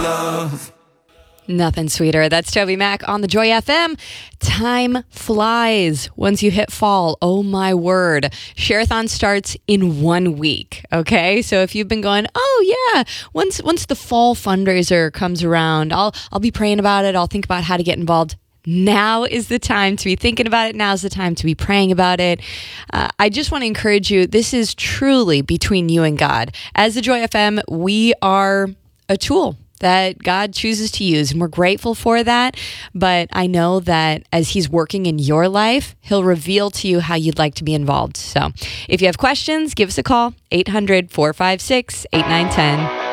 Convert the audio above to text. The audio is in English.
love. Nothing sweeter. That's Toby Mac on the Joy FM. Time flies once you hit fall. Oh my word. Share-a-thon starts in 1 week. Okay. So if you've been going, oh yeah, once the fall fundraiser comes around, I'll be praying about it. I'll think about how to get involved. Now is the time to be thinking about it. Now's the time to be praying about it. I just want to encourage you. This is truly between you and God. As the Joy FM, we are a tool that God chooses to use, and we're grateful for that. But I know that as He's working in your life, He'll reveal to you how you'd like to be involved. So if you have questions, give us a call, 800-456-8910.